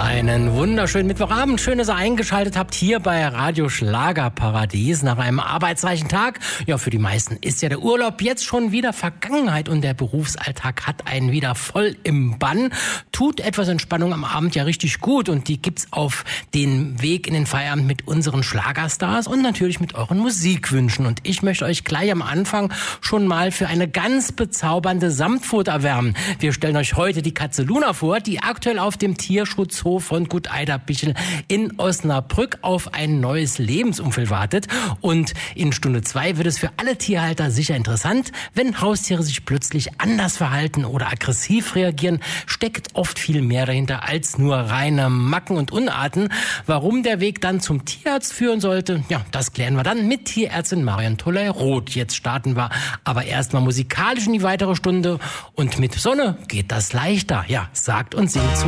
Einen wunderschönen Mittwochabend. Schön, dass ihr eingeschaltet habt hier bei Radio Schlagerparadies nach einem arbeitsreichen Tag. Ja, für die meisten ist ja der Urlaub jetzt schon wieder Vergangenheit und der Berufsalltag hat einen wieder voll im Bann. Tut etwas Entspannung am Abend ja richtig gut und die gibt's auf den Weg in den Feierabend mit unseren Schlagerstars und natürlich mit euren Musikwünschen. Und ich möchte euch gleich am Anfang schon mal für eine ganz bezaubernde Samtpfote erwärmen. Wir stellen euch heute die Katze Luna vor, die aktuell auf dem Tierschutzhof von Gut Eiderbichel in Osnabrück auf ein neues Lebensumfeld wartet. Und in Stunde 2 wird es für alle Tierhalter sicher interessant. Wenn Haustiere sich plötzlich anders verhalten oder aggressiv reagieren, steckt oft viel mehr dahinter als nur reine Macken und Unarten. Warum der Weg dann zum Tierarzt führen sollte, ja, das klären wir dann mit Tierärztin Marion Toley-Roth. Jetzt starten wir aber erstmal musikalisch in die weitere Stunde und mit Sonne geht das leichter. Ja, sagt und singt zu